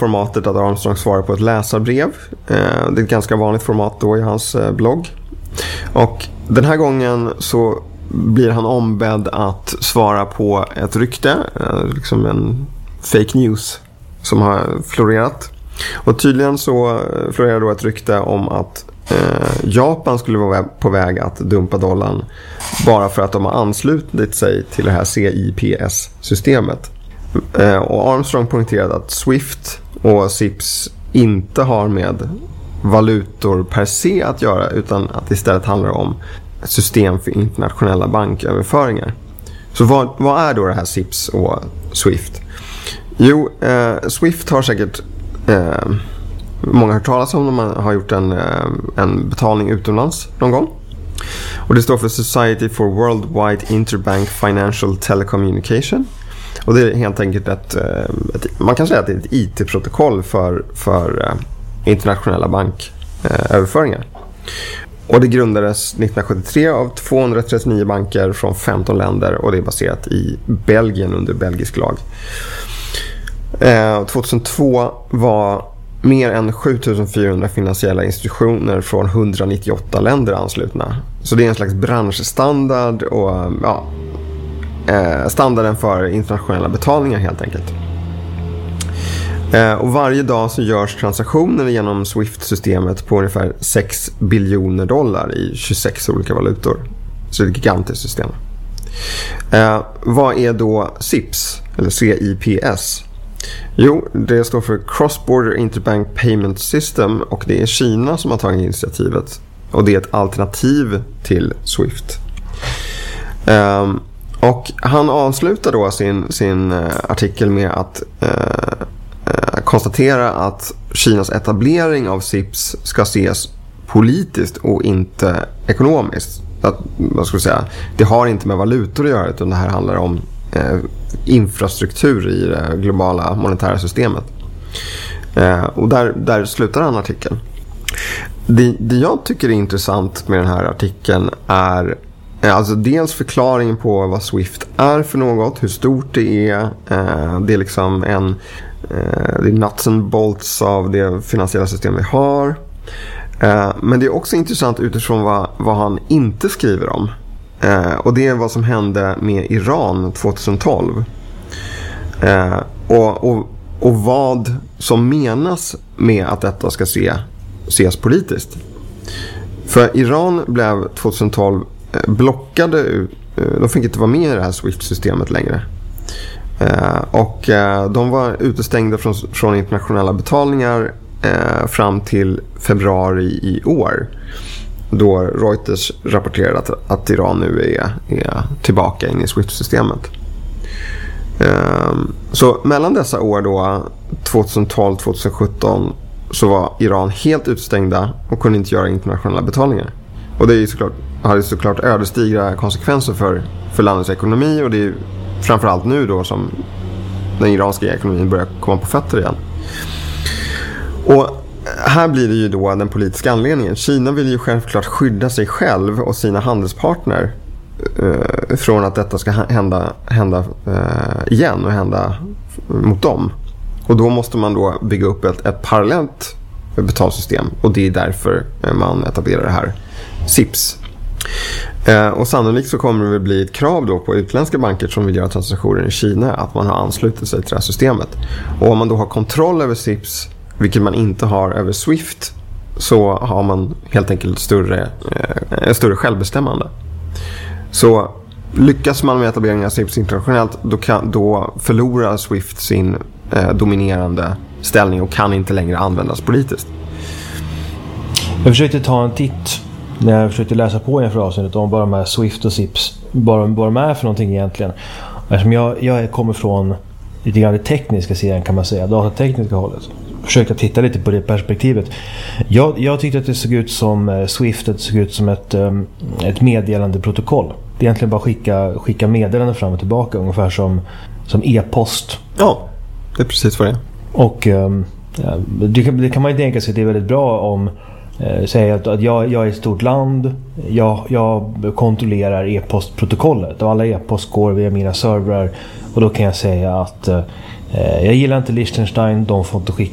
formatet att Armstrong svarar på ett läsarbrev. Det är ett ganska vanligt format då i hans blogg. Och den här gången så blir han ombedd att svara på ett rykte, liksom en fake news som har florerat. Och tydligen så florerar då ett rykte om att Japan skulle vara på väg att dumpa dollarn bara för att de har anslutit sig till det här CIPS-systemet. Och Armstrong poängterade att SWIFT och CIPS inte har med valutor per se att göra, utan att det istället handlar om ett system för internationella banköverföringar. Så vad är då det här CIPS och SWIFT? Jo, SWIFT har säkert många hört talas om när man har gjort en betalning utomlands någon gång. Och det står för Society for Worldwide Interbank Financial Telecommunication. Och det är helt enkelt man kan säga att det är ett IT-protokoll för internationella banköverföringar. Och det grundades 1973 av 239 banker från 15 länder och det är baserat i Belgien under belgisk lag. 2002 var mer än 7400 finansiella institutioner från 198 länder anslutna. Så det är en slags branschstandard och standarden för internationella betalningar helt enkelt. Och varje dag så görs transaktioner genom SWIFT-systemet på ungefär 6 biljoner dollar i 26 olika valutor. Så det är ett gigantiskt system. Vad är då CIPS eller CIPS? Jo, det står för Cross-Border Interbank Payment System och det är Kina som har tagit initiativet. Och det är ett alternativ till SWIFT. Och han avslutar då sin artikel med att konstatera att Kinas etablering av CIPS ska ses politiskt och inte ekonomiskt. Vad ska jag säga? Det har inte med valutor att göra utan det här handlar om infrastruktur i det globala monetära systemet. Och där slutar han artikeln. Det jag tycker är intressant med den här artikeln är alltså dels förklaringen på vad SWIFT är för något, hur stort det är. Det är liksom det är nuts and bolts av det finansiella system vi har. Men det är också intressant utifrån vad han inte skriver om. Och det är vad som hände med Iran 2012. Och vad som menas med att detta ska ses politiskt. För Iran blev 2012 blockade. De fick inte vara med i det här SWIFT-systemet längre. Och de var utestängda från internationella betalningar fram till februari i år. Då Reuters rapporterade att Iran nu är tillbaka in i SWIFT-systemet. Så mellan dessa år då 2012-2017 så var Iran helt utstängda och kunde inte göra internationella betalningar. Och det är hade såklart ödesdigra konsekvenser för landets ekonomi och det är framförallt nu då som den iranska ekonomin börjar komma på fötter igen. Och här blir det ju då den politiska anledningen. Kina vill ju självklart skydda sig själv och sina handelspartner från att detta ska hända igen och hända mot dem. Och då måste man då bygga upp ett parallellt betalsystem och det är därför man etablerar det här CIPS. Och sannolikt så kommer det bli ett krav då på utländska banker som vill göra transaktioner i Kina att man har anslutit sig till det här systemet. Och om man då har kontroll över CIPS, vilket man inte har över SWIFT, så har man helt enkelt större självbestämmande. Så lyckas man med etableringen av CIPS internationellt då förlorar SWIFT sin dominerande ställning och kan inte längre användas politiskt. Jag försökte ta en titt när jag försökte läsa på inför avsnittet om bara de här SWIFT och CIPS, vad de är för någonting egentligen. Eftersom jag kommer från lite grann det tekniska sidan kan man säga, datatekniska hållet. Försökte titta lite på det perspektivet. Jag tyckte att det såg ut som SWIFT, det såg ut som ett meddelande protokoll. Det är egentligen bara skicka meddelanden fram och tillbaka ungefär som e-post. Ja, det är precis vad det är. Och det kan man ju tänka sig att det är väldigt bra om säga att jag är ett stort land, jag kontrollerar e-postprotokollet och alla e-post går via mina servrar och då kan jag säga att jag gillar inte Liechtenstein, de får inte skicka